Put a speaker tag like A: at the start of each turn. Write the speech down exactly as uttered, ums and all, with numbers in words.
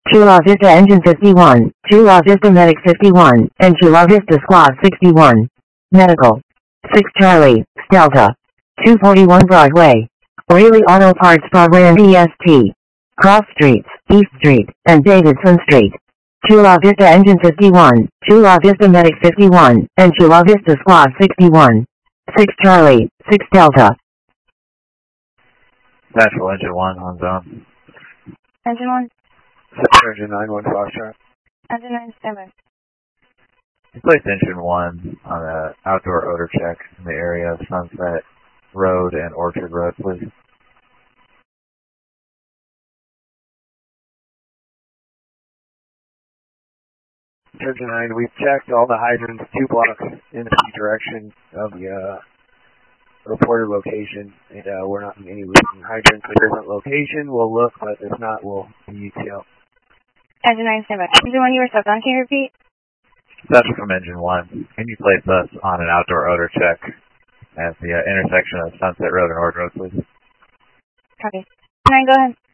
A: Chula Vista Engine fifty-one, Chula Vista Medic fifty-one, and Chula Vista Squad sixty-one. Medical. six Charlie, Delta. two forty-one Broadway. O'Reilly Auto Parts Broadway and E S T. Cross Streets, East Street, and Davidson Street. Chula Vista Engine fifty-one, Chula Vista Medic fifty-one, and Chula Vista Squad sixty-one. six Charlie, six Delta.
B: Central Engine one on zone.
C: Engine one.
D: Central Engine nine one Foxtrot.
C: Engine nine, standby.
B: Place Engine one on an outdoor odor check in the area of Sunset Road and Orchard Road, please.
D: Engine nine, we've checked all the hydrants two blocks in the direction of the uh, reported location, and uh, we're not in any leaking hydrants at a different location. We'll look, but if not, we'll U T L.
C: Engine nine, standby. Engine one, you were stuck on. Can you repeat?
B: Special from Engine one. Can you place us on an outdoor odor check at the uh, intersection of Sunset Road and Orchard Road, please?
C: Copy. nine, go ahead.